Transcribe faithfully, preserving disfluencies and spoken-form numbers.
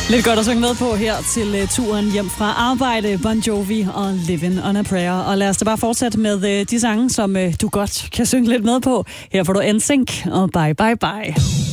Lidt godt at synge med på her til uh, turen hjem fra arbejde. Bon Jovi og Living on a Prayer. Og lad os da bare fortsætte med uh, de sange, som uh, du godt kan synge lidt med på. Her får du N Sync og Bye Bye Bye.